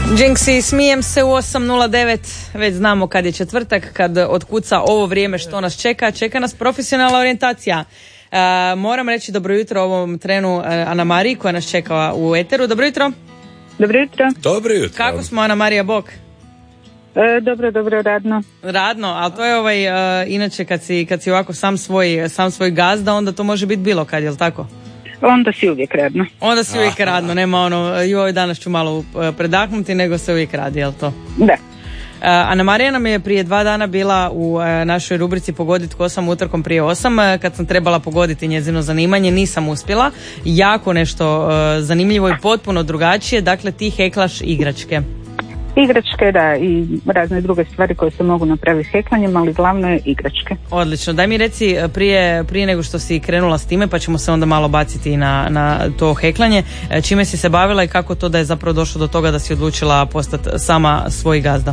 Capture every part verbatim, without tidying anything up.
Jinxi, smijem se u osam nula devet, već znamo kad je četvrtak, kad otkuca ovo vrijeme što nas čeka, čeka nas profesionalna orijentacija. Uh, moram reći dobro jutro ovom trenu uh, Ana Mariji koja nas čeka u eteru. Dobro jutro. Dobro jutro. Dobro jutro. Kako smo, Ana Marija, bok? E, dobro, dobro, radno. Radno, ali to je ovaj, uh, inače kad si, kad si ovako sam svoj, sam svoj gazda, onda to može biti bilo kad, jel tako? Onda si uvijek radno. Onda si uvijek radno, nema ono, joj danas ću malo predahnuti, nego se uvijek radi, jel to? Da. Uh, Ana Marija nam je prije dva dana bila u uh, našoj rubrici Pogodit tko sam utorkom prije osam, uh, kad sam trebala pogoditi njezino zanimanje, nisam uspjela. Jako nešto uh, zanimljivo i potpuno drugačije, dakle ti heklaš igračke. Igračke, da, i razne druge stvari koje se mogu napraviti heklanjem, ali glavno je igračke. Odlično, daj mi reci prije, prije nego što si krenula s time, pa ćemo se onda malo baciti na, na to heklanje, čime si se bavila i kako to da je zapravo došlo do toga da si odlučila postati sama svoj gazda?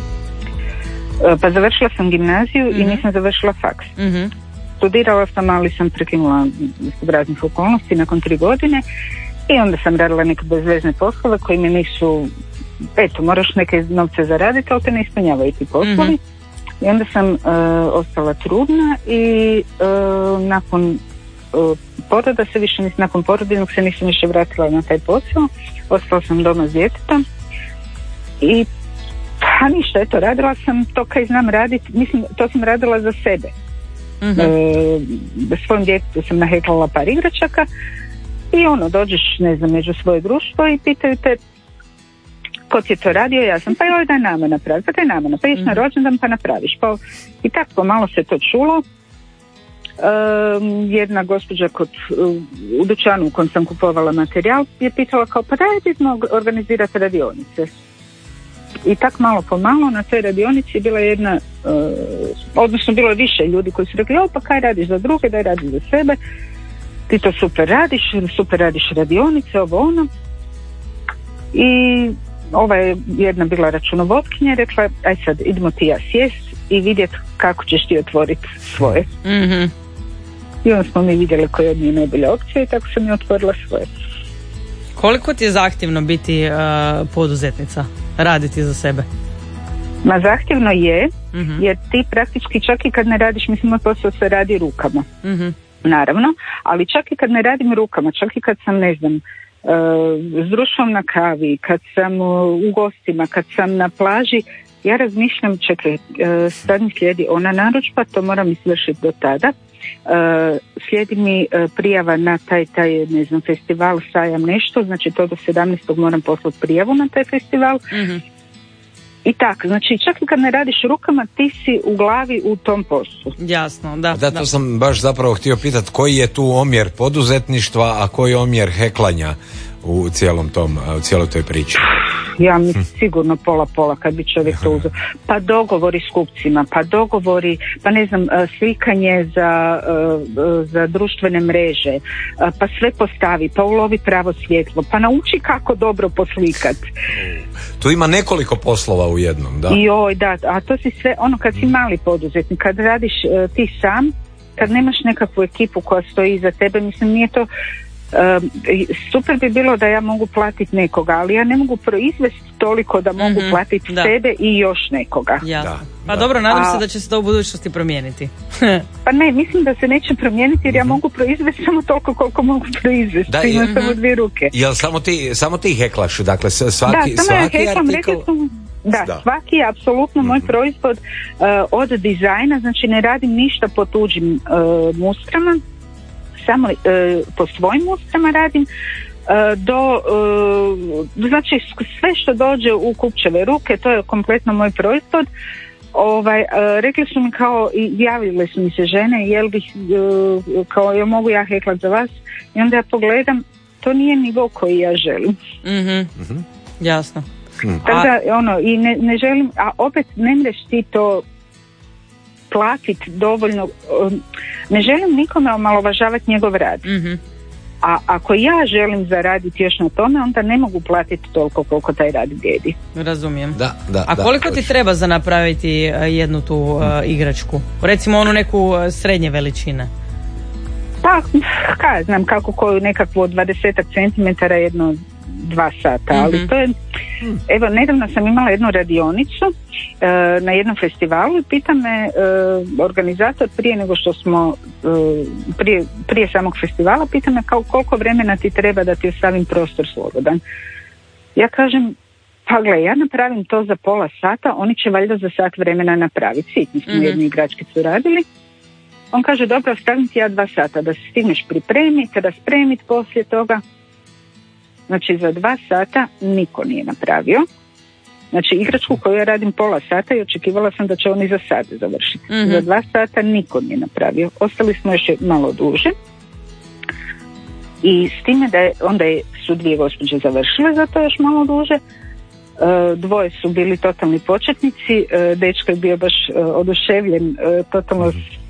Pa završila sam gimnaziju mm-hmm. i nisam završila faks. Mm-hmm. Studirala sam, ali sam prekinula zbog raznih okolnosti nakon tri godine i onda sam radila neke bezvezne poslove koji mi nisu, eto, moraš neke novce zaraditi, ali te ne ispunjavaju ti poslovi. Mm-hmm. I onda sam uh, ostala trudna i uh, nakon uh, poroda se više nisam, nakon porodinog se nisam više vratila na taj posao. Ostala sam doma s djetetom i pa ništa, eto, radila sam to kaj znam raditi, mislim, to sam radila za sebe. Mm-hmm. E, svojom djetetu sam naheklala par igračaka i ono, dođeš, ne znam, među svoje društvo i pitaju te ko ti je to radio, ja sam, pa joj daj nama napravi, pa daj nama napravi, mm-hmm. na rođendan pa napraviš. Pa, i tako pomalo se to čulo. E, jedna gospođa kod, u dućanu u kojem sam kupovala materijal je pitala kao, pa daj bitno organizirati radionice. I tak malo po malo na toj radionici je bila jedna, uh, odnosno bilo je više ljudi koji su rekli, o pa kaj radiš za druge, daj radiš za sebe, ti to super radiš, super radiš radionice, ovo ono. I ova je jedna bila računovodkinja i rekla, aj sad idemo ti ja sjest i vidjeti kako ćeš ti otvoriti svoje. Mm-hmm. I onda smo mi vidjeli koja je najbolja opcija i tako sam i otvorila svoje. Koliko ti je zahtjevno biti uh, poduzetnica? Raditi za sebe? Ma zahtjevno je, mm-hmm. jer ti praktički čak i kad ne radiš, mislim moj posao se radi rukama, mm-hmm. naravno, ali čak i kad ne radim rukama, čak i kad sam, ne znam, uh, s društvom na kavi, kad sam uh, u gostima, kad sam na plaži, ja razmišljam, čekaj, uh, sad mi slijedi ona narudžba, to moram izvršiti do tada. Uh, slijedi mi uh, prijava na taj, taj, ne znam, festival, sajam nešto, znači to do sedamnaestog moram poslati prijavu na taj festival. Mm-hmm. I tak, znači čak i kad ne radiš rukama, ti si u glavi u tom poslu. Jasno, da. Da, to da. sam baš zapravo htio pitati koji je tu omjer poduzetništva, a koji je omjer heklanja u cijelom tom, u cijeloj toj priči. Ja mi sigurno pola pola kad bi čovjek to uzeo. Pa dogovori s kupcima, pa dogovori, pa ne znam, slikanje za, za društvene mreže, pa sve postavi, pa ulovi pravo svjetlo, pa nauči kako dobro poslikat. Tu ima nekoliko poslova u jednom, da? Joj, da, a to si sve, ono kad si mali poduzetnik, kad radiš ti sam, kad nemaš nekakvu ekipu koja stoji iza tebe, mislim nije to. Um, super bi bilo da ja mogu platiti nekoga, ali ja ne mogu proizvesti toliko da mogu mm-hmm, platiti da. sebe i još nekoga. Jasno. Da, pa da. Dobro, nadam A, se da će se to u budućnosti promijeniti. Pa ne, mislim da se neće promijeniti jer ja mogu proizvesti samo toliko koliko mogu proizvesti. Da, imam samo dvije ruke. Jel samo ti, samo ti heklaš? Dakle, svaki, da, svaki ja heklam, artikl... sam, da, da, svaki je apsolutno mm-hmm. moj proizvod uh, od dizajna, znači ne radim ništa po tuđim uh, mustrama, samo e, po svojim mustrama radim e, do e, znači sve što dođe u kupčeve ruke, to je kompletno moj proizvod. Ovaj, e, rekli su mi kao, i javile su mi se žene, jel bih e, kao, jel mogu ja heklat za vas, i onda ja pogledam, to nije nivo koji ja želim. Mhm, mm-hmm. Jasno. Mm. Tako da, ono, i ne, ne želim, a opet ne mreš ti to platiti dovoljno, ne želim nikome omalovažavati njegov rad. Mm-hmm. A ako ja želim zaraditi još na tome, onda ne mogu platiti toliko koliko taj rad vrijedi. Razumijem. Da, da, a koliko da, ti treba za napraviti jednu tu uh, igračku? Recimo onu neku srednje veličine. Pa, kaj znam, kako koju nekakvu od dvadeset centimetara jedno dva sata, mm-hmm. ali to je Hmm. Evo, nedavno sam imala jednu radionicu e, na jednom festivalu i pita me e, organizator prije nego što smo e, prije, prije samog festivala, pita me kao koliko vremena ti treba da ti ostavim prostor slobodan. Ja kažem, pa gle, ja napravim to za pola sata, oni će valjda za sat vremena napraviti. Sitni smo mm-hmm. jednu igračkicu radili. On kaže, dobro, ostavim ti ja dva sata da se stigneš pripremiti, raspremiti poslije toga. Znači, za dva sata niko nije napravio. Znači, igračku koju ja radim pola sata i očekivala sam da će oni za sat završiti. Mm-hmm. Za dva sata niko nije napravio. Ostali smo još malo duže. I s time da je, onda je, su dvije gospođe završile za to još malo duže. Uh, dvoje su bili totalni početnici, uh, dečko je bio baš uh, oduševljen, uh, totalno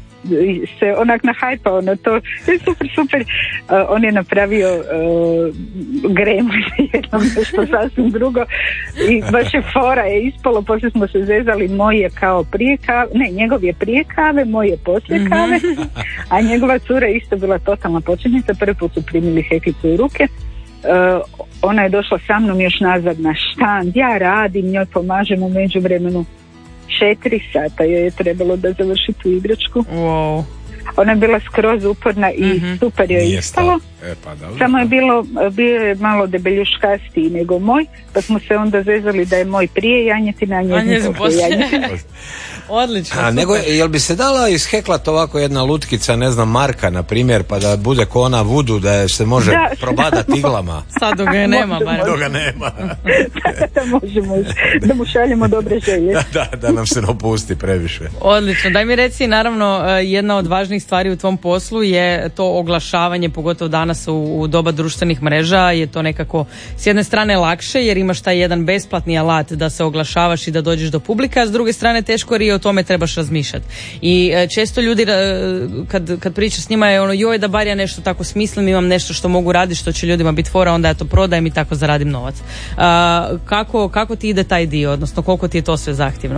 se onak nahajpao na to, je super, super. Uh, on je napravio uh, gremu jednom nešto sasvim drugo i baš je fora je ispalo, poslije smo se zezali, moj je kao prije kave, ne, njegov je prije kave, moj je poslije kave, a njegova cura je isto bila totalna početnica, prvi put su primili heklicu u ruke. Uh, ona je došla sa mnom još nazad na štand, ja radim, njoj pomažem, u međuvremenu četiri sata joj je trebalo da završi tu igračku. Wow. Ona je bila skroz uporna i mm-hmm. super joj je ispalo. E, pa da, samo je bilo, bio je malo debeljuškastiji nego moj, pa smo se onda zezali da je moj prije janjetina, a njezin poslije janjetina. Odlično. A nego, jel bi se dala isheklat ovako jedna lutkica, ne znam, Marka, na primjer, pa da bude ko ona vudu, da se može da, probadati iglama? Sad dok ga nema, bar. Dok ga nema. da, da možemo, da mu šaljemo dobre želje. Da, da, da nam se ne opusti previše. Odlično. Daj mi reci, naravno, jedna od važnih stvari u tvom poslu je to oglašavanje, pogotovo danas u, u doba društvenih mreža, je to nekako s jedne strane lakše, jer imaš taj jedan besplatni alat da se oglašavaš i da dođeš do publika, a s druge strane teško je o tome trebaš razmišljati. I e, često ljudi e, kad, kad pričaš s njima je ono, joj da bar ja nešto tako smislim, imam nešto što mogu raditi, što će ljudima biti fora, onda ja to prodajem i tako zaradim novac. A, kako, kako ti ide taj dio, odnosno koliko ti je to sve zahtjevno?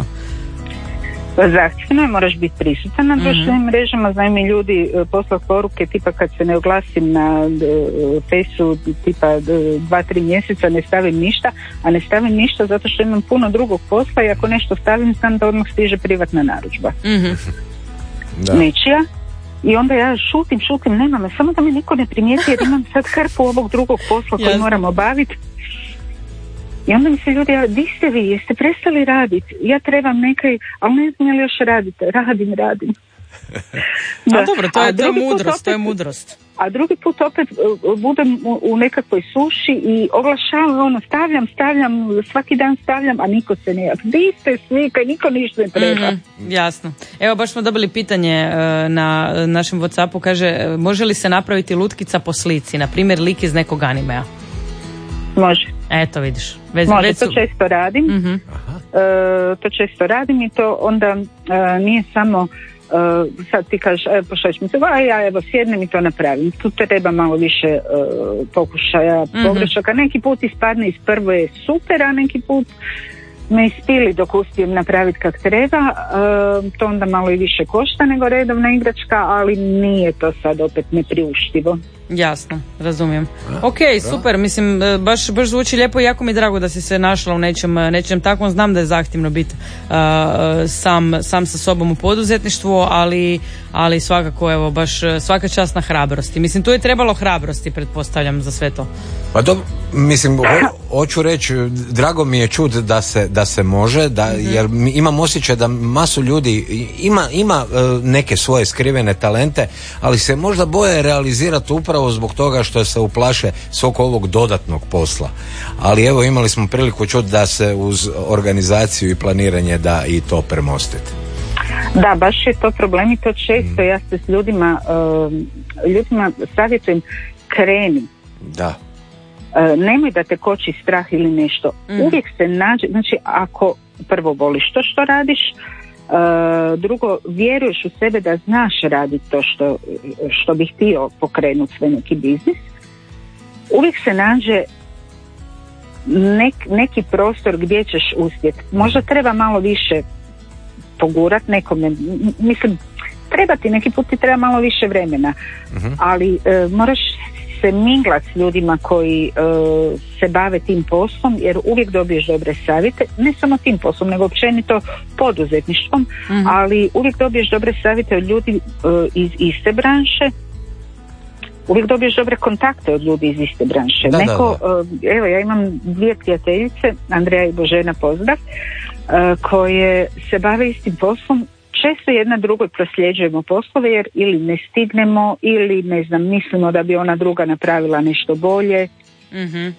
Zahtjevno je, moraš biti prisutan na društvenim mm-hmm. mrežama, znaju mi ljudi poslati poruke tipa kad se ne oglasim na Fejsu tipa dva, tri mjeseca ne stavim ništa, a ne stavim ništa zato što imam puno drugog posla i ako nešto stavim znam da odmah stiže privatna narudžba. Mm-hmm. Da. Nečija. I onda ja šutim, šutim, nema me, samo da me niko ne primijeti jer imam sad hrpu ovog drugog posla koji moram obaviti. I onda mi se ljudi, di ste vi, jeste prestali raditi? Ja trebam nekaj, ali ne znam li još radite, radim, radim. Da. A dobro, to je, to je mudrost, opet, to je mudrost. A drugi put opet uh, budem u, u nekakvoj suši i oglašavam, ono, stavljam, stavljam, svaki dan stavljam, a niko se ne javi. Di ste svi, kaj niko ništa ne treba. Mm-hmm, jasno. Evo, baš smo dobili pitanje uh, na našem WhatsAppu, kaže, može li se napraviti lutkica po slici, na primjer lik iz nekog animea? Može. Eto vidiš. Vez, Može, već to su... često radim. Mm-hmm. Uh, to često radim i to onda uh, nije samo uh, sad ti kažeš, evo pošalješ mi se, a ja evo sjednem i to napravim. Tu treba malo više uh, pokušaja, mm-hmm. pogrešaka. Neki put ispadne iz prvo je super, a neki put me ispili dok uspijem napraviti kak treba. Uh, to onda malo i više košta nego redovna igračka, ali nije to sad opet nepriuštivo. Jasno, razumijem. Ok, super, mislim, baš, baš zvuči lijepo i jako mi je drago da si se našla u nečem, nečem takvom. Znam da je zahtjevno biti uh, sam, sam sa sobom u poduzetništvu, ali, ali svakako, evo, baš svaka čast na hrabrosti. Mislim, tu je trebalo hrabrosti, pretpostavljam, za sve to. Pa dobro, mislim, ho, hoću reći, drago mi je čut da se, da se može, da, mm-hmm. jer imam osjećaj da masu ljudi ima, ima uh, neke svoje skrivene talente, ali se možda boje realizirati upravo zbog toga što se uplaše svog ovog dodatnog posla. Ali evo, imali smo priliku čuti da se uz organizaciju i planiranje da i to premostiti. Da, baš je to problem i to često. Mm. Ja se s ljudima, uh, ljudima savjetujem, kreni. Da. Uh, nemoj da te koči strah ili nešto. Mm. Uvijek se nađe, znači ako prvo voliš to što radiš, Uh, drugo, vjeruješ u sebe da znaš raditi to što, što bi htio pokrenuti sve neki biznis, uvijek se nađe nek, neki prostor gdje ćeš uspjeti. Možda treba malo više pogurat nekome, mislim, treba ti neki put ti treba malo više vremena, uh-huh. ali uh, moraš se minglat s ljudima koji uh, se bave tim poslom, jer uvijek dobiješ dobre savjete, ne samo tim poslom, nego općenito poduzetništvom, mm-hmm. ali uvijek dobiješ dobre savjete od ljudi uh, iz iste branše, uvijek dobiješ dobre kontakte od ljudi iz iste branše. Da, Neko, da, da. Uh, evo ja imam dvije prijateljice, Andreja i Božena, pozdrav, uh, koje se bave istim poslom. Često jedna drugoj prosljeđujemo poslove jer ili ne stignemo ili ne znam, mislimo da bi ona druga napravila nešto bolje. Mm-hmm.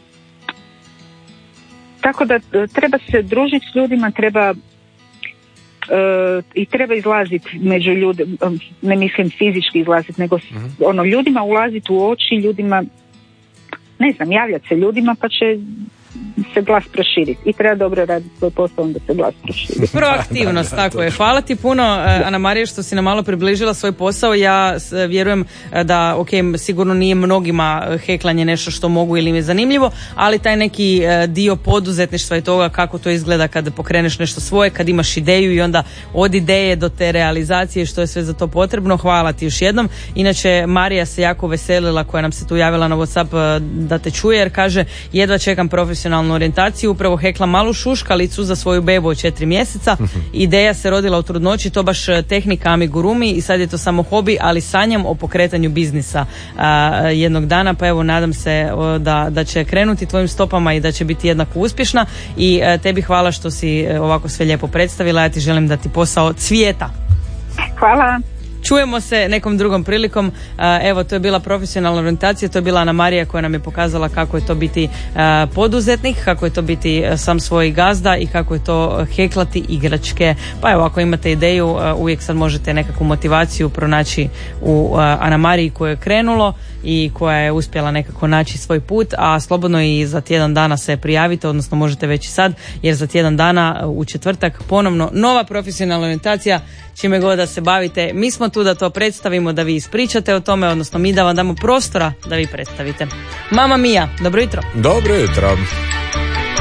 Tako da treba se družiti s ljudima, treba uh, i treba izlaziti među ljude, ne mislim fizički izlaziti, nego mm-hmm. ono, ljudima ulaziti u oči, ljudima, ne znam, javljati se ljudima pa će se glas proširiti i treba dobro raditi svoj posao, onda se glas proširi. Proaktivnost, tako je. Hvala ti puno, Ana Marija, što si nam malo približila svoj posao. Ja vjerujem da, ok, sigurno nije mnogima heklanje nešto što mogu ili im je zanimljivo, ali taj neki dio poduzetništva i toga kako to izgleda kad pokreneš nešto svoje, kad imaš ideju i onda od ideje do te realizacije, što je sve za to potrebno. Hvala ti još jednom. Inače, Marija se jako veselila, koja nam se tu javila na WhatsApp da te čuje, jer kaže, jedva čekam profesionalnu orijentaciju, upravo hekla malu šuškalicu za svoju bebu od četiri mjeseca. Ideja se rodila u trudnoći, to baš tehnika amigurumi i sad je to samo hobi, ali sanjam o pokretanju biznisa a, jednog dana, pa evo nadam se o, da, da će krenuti tvojim stopama i da će biti jednako uspješna i a, tebi hvala što si ovako sve lijepo predstavila, ja ti želim da ti posao cvijeta. Hvala. Čujemo se nekom drugom prilikom. Evo, to je bila profesionalna orijentacija, to je bila Ana Marija koja nam je pokazala kako je to biti poduzetnik, kako je to biti sam svoj gazda i kako je to heklati igračke. Pa evo, ako imate ideju, uvijek sad možete nekakvu motivaciju pronaći u Ana Mariji koje je krenulo i koja je uspjela nekako naći svoj put, a slobodno i za tjedan dana se prijavite, odnosno možete već i sad, jer za tjedan dana u četvrtak ponovno nova profesionalna orijentacija, čime god da se bavite. Mi smo tu da to predstavimo, da vi ispričate o tome, odnosno mi da vam damo prostora da vi predstavite. Mama Mia, dobro jutro. Dobro jutro.